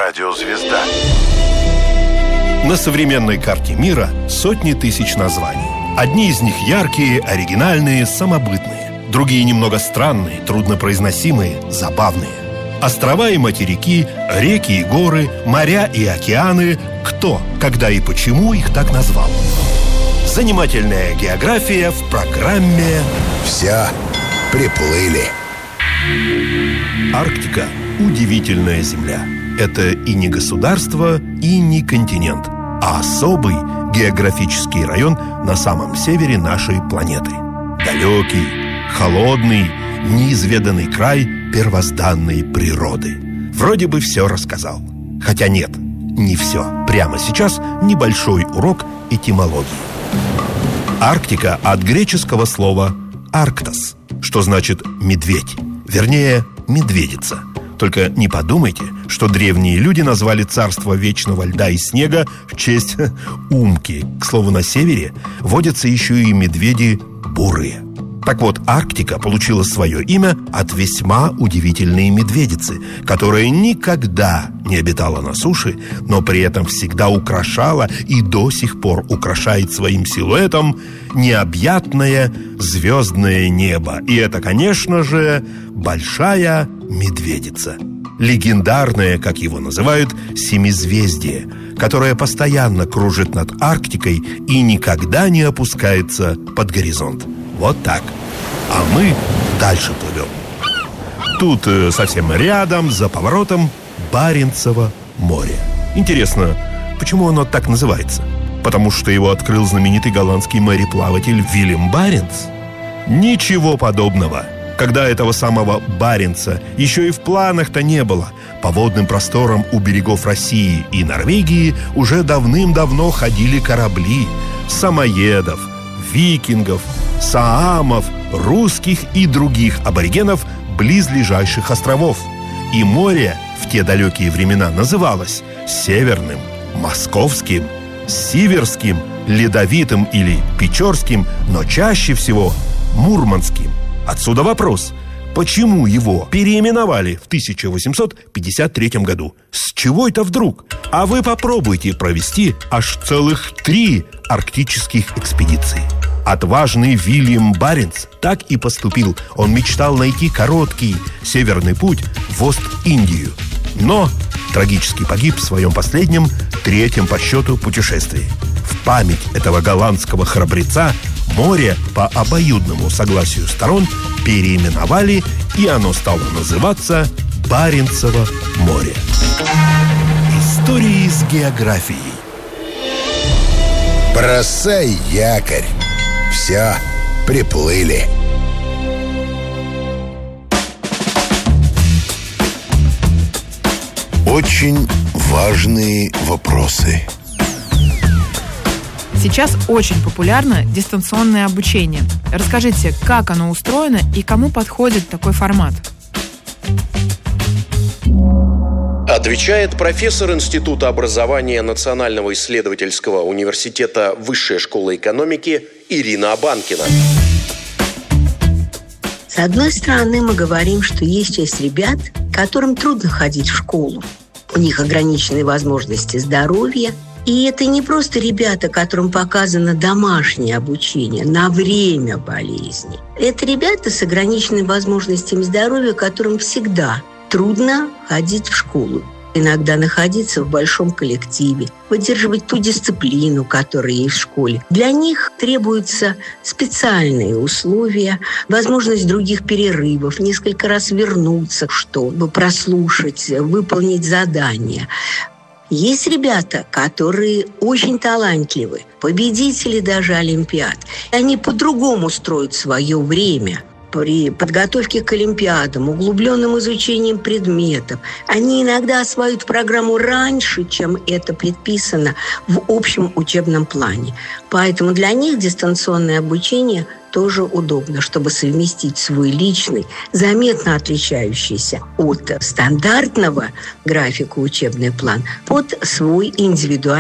Радиозвезда. На современной карте мира сотни тысяч названий. Одни из них яркие, оригинальные, самобытные. Другие немного странные, труднопроизносимые, забавные. Острова и материки, реки и горы, моря и океаны. Кто, когда и почему их так назвал? Занимательная география в программе «Все приплыли». Арктика – удивительная земля. Это и не государство, и не континент, а особый географический район на самом севере нашей планеты. Далекий, холодный, неизведанный край первозданной природы. Вроде бы все рассказал. Хотя нет, не все. Прямо сейчас небольшой урок этимологии. Арктика от греческого слова «арктос», что значит «медведь», вернее, «медведица». Только не подумайте, что древние люди назвали царство вечного льда и снега в честь Умки. К слову, на севере водятся еще и медведи бурые. Так вот, Арктика получила свое имя от весьма удивительной медведицы, которая никогда не обитала на суше, но при этом всегда украшала и до сих пор украшает своим силуэтом необъятное звездное небо. И это, конечно же, большая медведица. Легендарное, как его называют, семизвездие, которое постоянно кружит над Арктикой и никогда не опускается под горизонт. Вот так. А мы дальше плывем. Тут совсем рядом, за поворотом, Баренцево море. Интересно, почему оно так называется? Потому что его открыл знаменитый голландский мореплаватель Вильям Баренц? Ничего подобного. Когда этого самого Баренца еще и в планах-то не было, по водным просторам у берегов России и Норвегии уже давным-давно ходили корабли самоедов, викингов, саамов, русских и других аборигенов близлежащих островов. И море в те далекие времена называлось Северным, Московским, Сиверским, Ледовитым или Печорским, но чаще всего Мурманским. Отсюда вопрос: почему его переименовали в 1853 году? С чего это вдруг? А вы попробуйте провести аж целых 3 арктических экспедиции. Отважный Вильям Баренц так и поступил. Он мечтал найти короткий северный путь в Ост-Индию, но трагически погиб в своем последнем, 3-м по счету путешествии. В память этого голландского храбреца море по обоюдному согласию сторон переименовали, и оно стало называться Баренцево море. Истории с географией. Бросай якорь. Все, приплыли. Очень важные вопросы. Сейчас очень популярно дистанционное обучение. Расскажите, как оно устроено и кому подходит такой формат? Отвечает профессор Института образования Национального исследовательского университета Высшая школа экономики Ирина Абанкина. С одной стороны, мы говорим, что есть часть ребят, которым трудно ходить в школу. У них ограниченные возможности здоровья. И это не просто ребята, которым показано домашнее обучение на время болезни. Это ребята с ограниченными возможностями здоровья, которым всегда трудно ходить в школу. Иногда находиться в большом коллективе, поддерживать ту дисциплину, которая есть в школе. Для них требуются специальные условия, возможность других перерывов, несколько раз вернуться, чтобы прослушать, выполнить задания. Есть ребята, которые очень талантливы, победители даже олимпиад. Они по-другому строят свое время. При подготовке к олимпиадам, углубленным изучением предметов, они иногда осваивают программу раньше, чем это предписано в общем учебном плане. Поэтому для них дистанционное обучение тоже удобно, чтобы совместить свой личный, заметно отличающийся от стандартного графика учебный план под свой индивидуальный